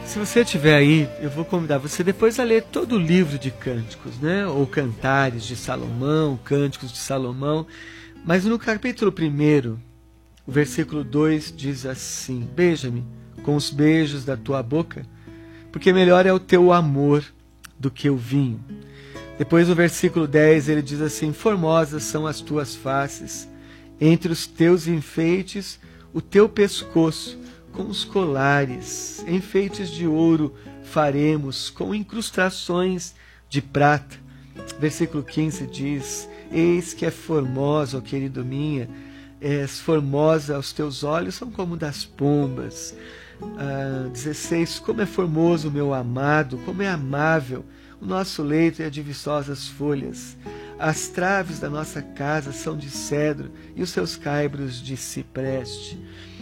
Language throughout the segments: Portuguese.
Se você estiver aí, eu vou convidar você depois a ler todo o livro de Cânticos, né? Ou Cantares de Salomão, Cânticos de Salomão. Mas no capítulo 1, o versículo 2 diz assim: beija-me com os beijos da tua boca, porque melhor é o teu amor do que o vinho. Depois no versículo 10 ele diz assim: formosas são as tuas faces, entre os teus enfeites o teu pescoço, com os colares, enfeites de ouro faremos, com incrustações de prata. Versículo 15 diz: eis que é formosa, ó querido minha, és formosa aos teus olhos, são como das pombas. 16, como é formoso o meu amado, como é amável o nosso leito é de viçosas folhas. As traves da nossa casa são de cedro e os seus caibros de cipreste.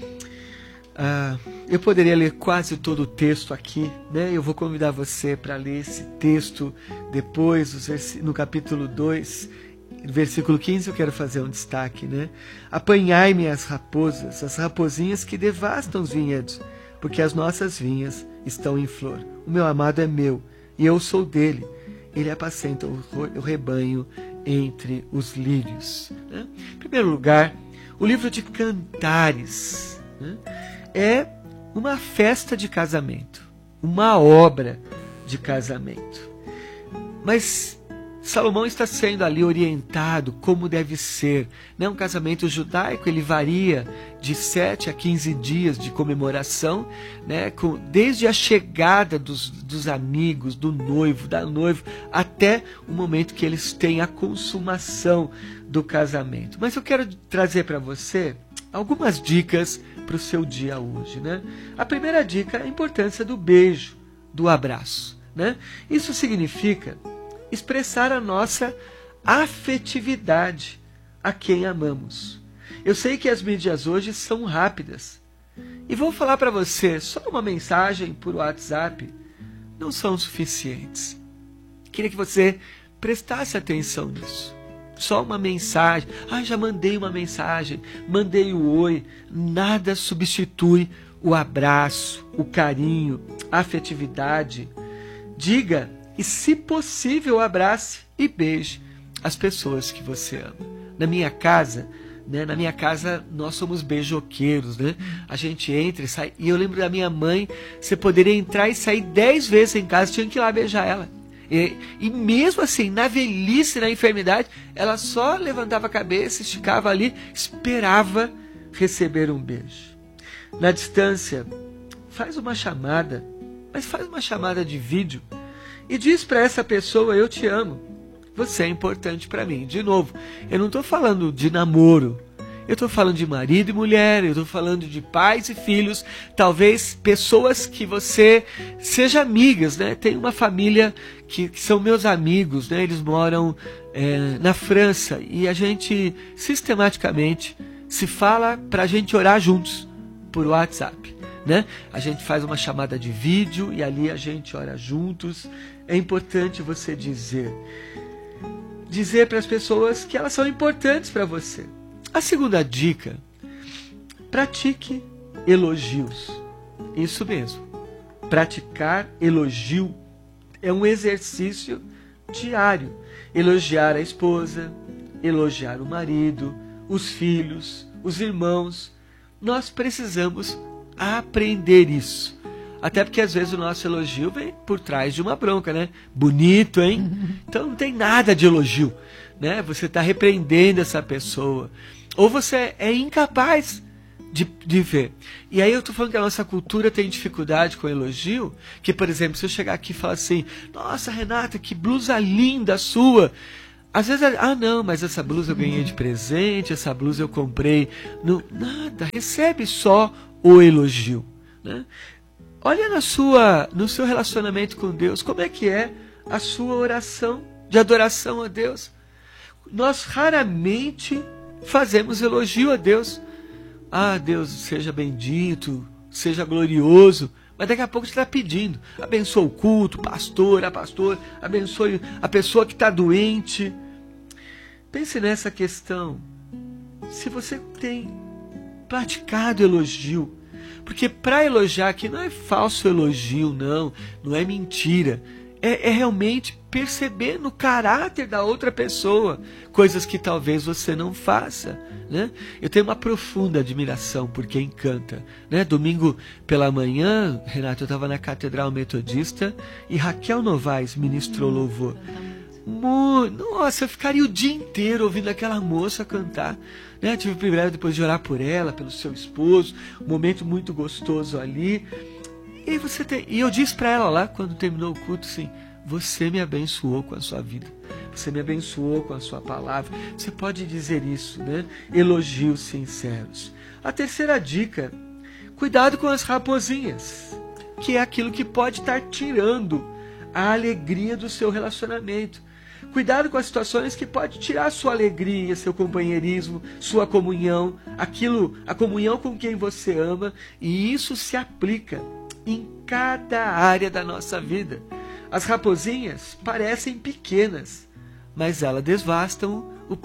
Eu poderia ler quase todo o texto aqui, né? Eu vou convidar você para ler esse texto depois, no capítulo 2, versículo 15, eu quero fazer um destaque, né? Apanhai-me as raposas, as raposinhas que devastam os vinhedos, porque as nossas vinhas estão em flor. O meu amado é meu, e eu sou dele. Ele apacenta o rebanho entre os lírios. Né? Em primeiro lugar, o livro de Cantares, né, é uma festa de casamento, uma obra de casamento. Mas Salomão está sendo ali orientado como deve ser. Né? Um casamento judaico, ele varia de 7 a 15 dias de comemoração, né? Desde a chegada dos amigos, do noivo, da noiva, até o momento que eles têm a consumação do casamento. Mas eu quero trazer para você algumas dicas para o seu dia hoje. Né? A primeira dica é a importância do beijo, do abraço. Né? Isso significa expressar a nossa afetividade a quem amamos. Eu sei que as mídias hoje são rápidas. E vou falar para você, só uma mensagem por WhatsApp não são suficientes. Queria que você prestasse atenção nisso. Só uma mensagem. Já mandei uma mensagem, mandei o oi. Nada substitui o abraço, o carinho, a afetividade. Diga e, se possível, abrace e beije as pessoas que você ama. Na minha casa, nós somos beijoqueiros, né? A gente entra e sai. E eu lembro da minha mãe, você poderia entrar e sair 10 vezes em casa, tinha que ir lá beijar ela. E mesmo assim, na velhice, na enfermidade, ela só levantava a cabeça, esticava ali, esperava receber um beijo. Na distância, faz uma chamada, mas faz uma chamada de vídeo, e diz para essa pessoa: eu te amo, você é importante para mim. De novo, eu não estou falando de namoro, eu estou falando de marido e mulher, eu estou falando de pais e filhos, talvez pessoas que você seja amigas, né? Tem uma família que são meus amigos, né? Eles moram na França, e a gente sistematicamente se fala para a gente orar juntos por WhatsApp. Né? A gente faz uma chamada de vídeo e ali a gente ora juntos. É importante você dizer para as pessoas que elas são importantes para você. A segunda dica: pratique elogios. Isso mesmo, praticar elogio é um exercício diário. Elogiar a esposa, elogiar o marido, os filhos, os irmãos. Nós precisamos aprender isso. Até porque às vezes o nosso elogio vem por trás de uma bronca, né? Bonito, hein? Então não tem nada de elogio, né? Você está repreendendo essa pessoa. Ou você é incapaz de ver. E aí eu estou falando que a nossa cultura tem dificuldade com elogio, que, por exemplo, se eu chegar aqui e falar assim: nossa, Renata, que blusa linda sua. Às vezes, não, mas essa blusa eu ganhei de presente, essa blusa eu comprei. Não, nada, recebe só o elogio. Né? Olha no seu relacionamento com Deus, como é que é a sua oração de adoração a Deus. Nós raramente fazemos elogio a Deus. Deus seja bendito, seja glorioso. Mas daqui a pouco você está pedindo: abençoa o culto, pastor, abençoe a pessoa que está doente. Pense nessa questão. Se você tem praticado elogio, Porque para elogiar aqui não é falso elogio, não é mentira. É realmente perceber no caráter da outra pessoa coisas que talvez você não faça, né? Eu tenho uma profunda admiração por quem canta, né? Domingo pela manhã, Renato, eu estava na Catedral Metodista e Raquel Novaes ministrou louvor. Nossa, eu ficaria o dia inteiro ouvindo aquela moça cantar, né? Tive o privilégio depois de orar por ela, pelo seu esposo, um momento muito gostoso ali. E eu disse para ela lá, quando terminou o culto, assim, você me abençoou com a sua vida, você me abençoou com a sua palavra. Você pode dizer isso, né? Elogios sinceros. A terceira dica, cuidado com as raposinhas, que é aquilo que pode estar tirando a alegria do seu relacionamento. Cuidado com as situações que pode tirar sua alegria, seu companheirismo, sua comunhão, a comunhão com quem você ama, e isso se aplica em cada área da nossa vida. As raposinhas parecem pequenas, mas elas devastam o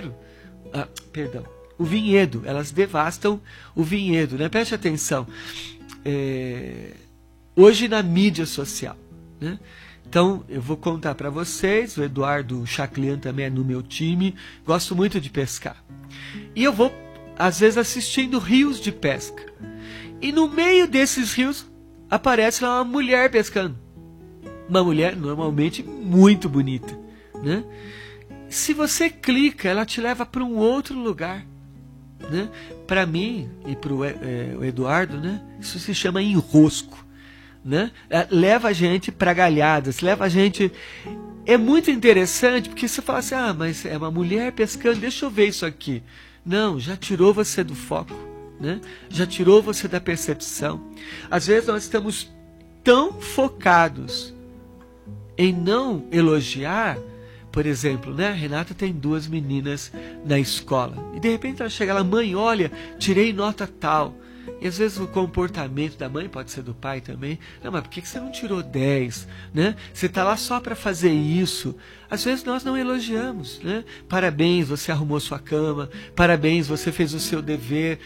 o vinhedo. Elas devastam o vinhedo, né? Preste atenção. Hoje na mídia social, né? Então, eu vou contar para vocês, o Eduardo Chaclian também é no meu time, gosto muito de pescar. E eu vou, às vezes, assistindo rios de pesca. E no meio desses rios, aparece lá uma mulher pescando. Uma mulher normalmente muito bonita, né? Se você clica, ela te leva para um outro lugar, né? Para mim e para o Eduardo, né? Isso se chama enrosco, né? Leva a gente para galhadas, leva a gente... É muito interessante porque você fala assim, mas é uma mulher pescando, deixa eu ver isso aqui. Não, já tirou você do foco, né? Já tirou você da percepção. Às vezes nós estamos tão focados em não elogiar. Por exemplo, né? A Renata tem 2 meninas na escola e de repente ela chega lá, mãe, olha, tirei nota tal. E às vezes o comportamento da mãe, pode ser do pai também, não, mas por que você não tirou 10? Né? Você está lá só para fazer isso. Às vezes nós não elogiamos, né? Parabéns, você arrumou sua cama, parabéns, você fez o seu dever.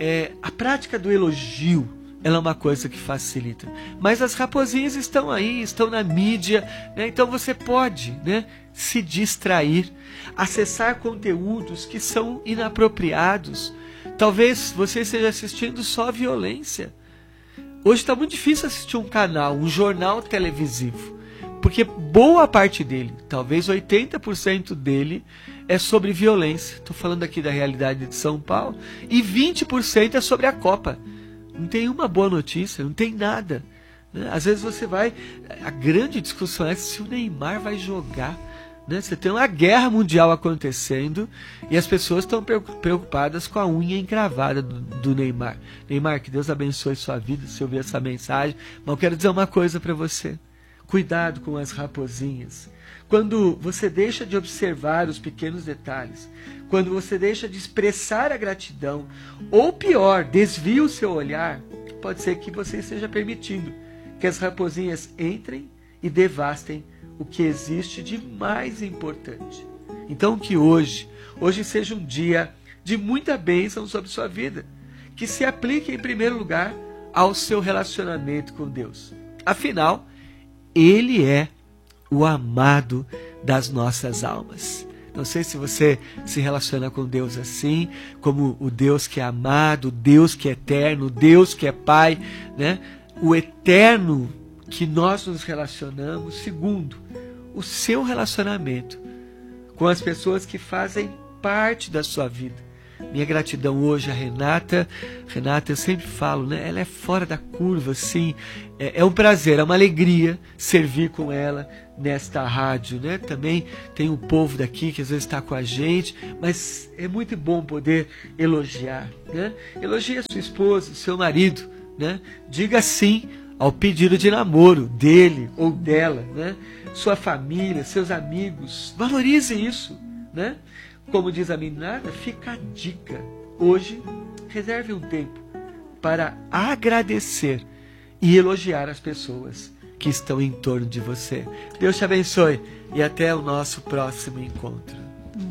A prática do elogio, ela é uma coisa que facilita. Mas as raposinhas estão aí, estão na mídia, né? Então você pode, né, se distrair, acessar conteúdos que são inapropriados. Talvez você esteja assistindo só violência. Hoje está muito difícil assistir um canal, um jornal televisivo, porque boa parte dele, talvez 80% dele, é sobre violência. Estou falando aqui da realidade de São Paulo. E 20% é sobre a Copa. Não tem uma boa notícia, não tem nada, né? Às vezes você vai... A grande discussão é se o Neymar vai jogar, né? Você tem uma guerra mundial acontecendo e as pessoas estão preocupadas com a unha encravada do Neymar. Neymar, que Deus abençoe sua vida se ouvir essa mensagem. Mas eu quero dizer uma coisa para você. Cuidado com as raposinhas. Quando você deixa de observar os pequenos detalhes, quando você deixa de expressar a gratidão, ou pior, desvia o seu olhar, pode ser que você esteja permitindo que as raposinhas entrem e devastem o que existe de mais importante. Então que hoje seja um dia de muita bênção sobre sua vida, que se aplique em primeiro lugar ao seu relacionamento com Deus. Afinal, Ele é o amado das nossas almas. Não sei se você se relaciona com Deus assim, como o Deus que é amado, o Deus que é eterno, o Deus que é Pai, né? O eterno que nós nos relacionamos, segundo o seu relacionamento com as pessoas que fazem parte da sua vida. Minha gratidão hoje a Renata. Renata, eu sempre falo, né? Ela é fora da curva, sim. É um prazer, é uma alegria servir com ela nesta rádio, né? Também tem o povo daqui que às vezes está com a gente, mas é muito bom poder elogiar, né? Elogie a sua esposa, seu marido, né? Diga sim ao pedido de namoro dele ou dela, né? Sua família, seus amigos, valorize isso, né? Como diz a meninada, fica a dica. Hoje, reserve um tempo para agradecer e elogiar as pessoas que estão em torno de você. Deus te abençoe e até o nosso próximo encontro. Muito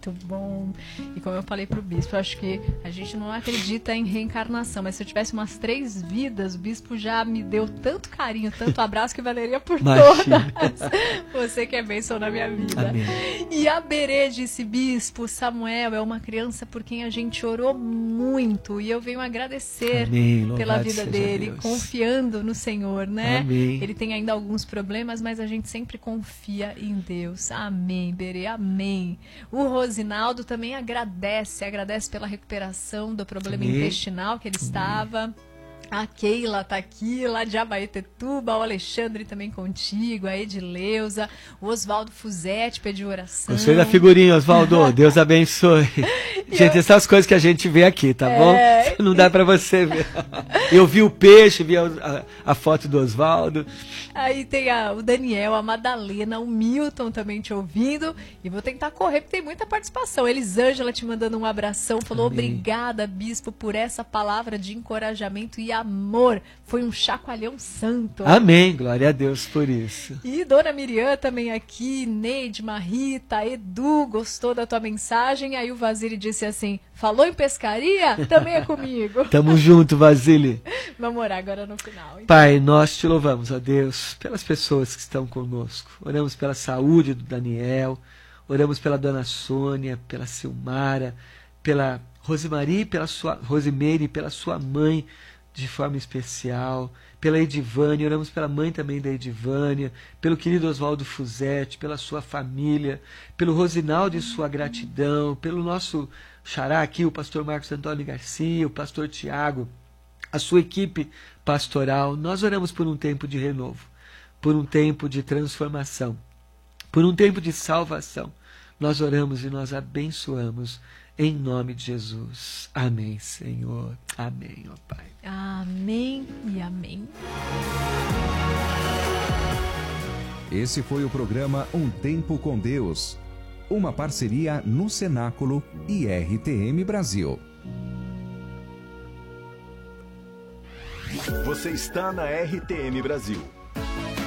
Muito bom. E como eu falei pro bispo, eu acho que a gente não acredita em reencarnação, mas se eu tivesse umas 3 vidas, o bispo já me deu tanto carinho, tanto abraço que valeria por todas. Você que é bênção na minha vida. Amém. E a Berê disse, bispo, Samuel é uma criança por quem a gente orou muito e eu venho agradecer pela vida dele, confiando no Senhor, né? Amém. Ele tem ainda alguns problemas, mas a gente sempre confia em Deus. Amém, Berê, amém. O Rosinaldo também agradece pela recuperação do problema intestinal que ele estava. A Keila tá aqui, lá de Abaetetuba, o Alexandre também contigo, a Edileuza, o Oswaldo Fuzetti pediu oração. Gostei da figurinha, Oswaldo, Deus abençoe. Gente, essas coisas que a gente vê aqui, tá bom? Não dá pra você ver. Eu vi o peixe, vi a foto do Oswaldo. Aí tem o Daniel, a Madalena, o Milton também te ouvindo. E vou tentar correr, porque tem muita participação. Elisângela te mandando um abração, falou: amém. Obrigada, bispo, por essa palavra de encorajamento e amor. Foi um chacoalhão santo. Amém, glória a Deus por isso. E Dona Miriam também aqui, Neide, Marita, Edu, gostou da tua mensagem? Aí o Vasile disse assim: falou em pescaria? Também é comigo. Tamo junto, Vasile. Vamos orar agora no final. Então. Pai, nós te louvamos, ó Deus, pelas pessoas que estão conosco. Oramos pela saúde do Daniel, oramos pela Dona Sônia, pela Silmara, pela Rosemary, Rosemary, pela sua mãe, de forma especial, pela Edivânia, oramos pela mãe também da Edivânia, pelo querido Oswaldo Fuzetti, pela sua família, pelo Rosinaldo e sua gratidão, pelo nosso xará aqui, o pastor Marcos Antônio Garcia, o pastor Tiago, a sua equipe pastoral. Nós oramos por um tempo de renovo, por um tempo de transformação, por um tempo de salvação. Nós oramos e nós abençoamos em nome de Jesus. Amém, Senhor. Amém, ó Pai. Amém e amém. Esse foi o programa Um Tempo com Deus, uma parceria no Cenáculo e RTM Brasil. Você está na RTM Brasil.